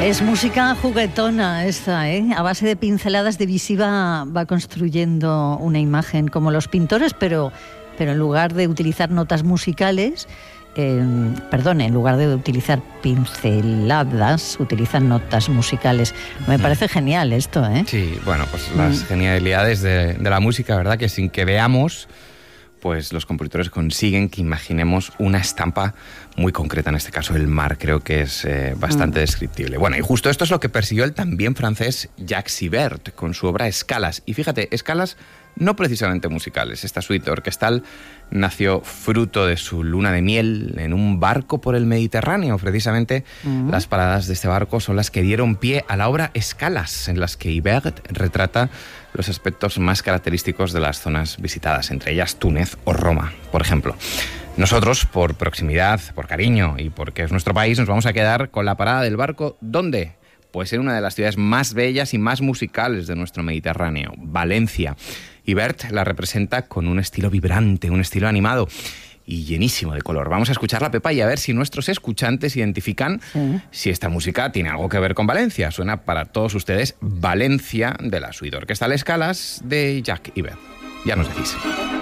Es música juguetona esta, ¿eh? A base de pinceladas de visiva va construyendo una imagen como los pintores, pero en lugar de utilizar notas musicales, en lugar de utilizar pinceladas, utilizan notas musicales. Me parece genial esto, ¿eh? Sí, bueno, pues las genialidades de la música, ¿verdad? Que sin que veamos, pues los compositores consiguen que imaginemos una estampa muy concreta, en este caso el mar, creo que es bastante descriptible. Bueno, y justo esto es lo que persiguió el también francés Jacques Ibert con su obra Escalas. Y fíjate, escalas no precisamente musicales. Esta suite orquestal nació fruto de su luna de miel en un barco por el Mediterráneo. Precisamente las paradas de este barco son las que dieron pie a la obra Escalas, en las que Ibert retrata los aspectos más característicos de las zonas visitadas, entre ellas Túnez o Roma, por ejemplo. Nosotros, por proximidad, por cariño y porque es nuestro país, nos vamos a quedar con la parada del barco. ¿Dónde? Pues en una de las ciudades más bellas y más musicales de nuestro Mediterráneo, Valencia. Ibert la representa con un estilo vibrante, un estilo animado y llenísimo de color. Vamos a escucharla, Pepa, y a ver si nuestros escuchantes identifican si esta música tiene algo que ver con Valencia. Suena para todos ustedes Valencia, de la suite orquestal Escalas de Jacques Ibert. Ya nos decís.